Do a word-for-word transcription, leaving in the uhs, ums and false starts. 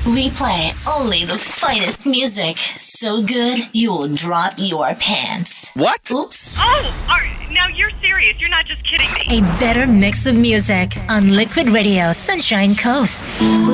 We play only the finest music. So good, you will drop your pants. What? Oops. Oh, are, now you're serious. You're not just kidding me. A better mix of music on Liquid Radio Sunshine Coast.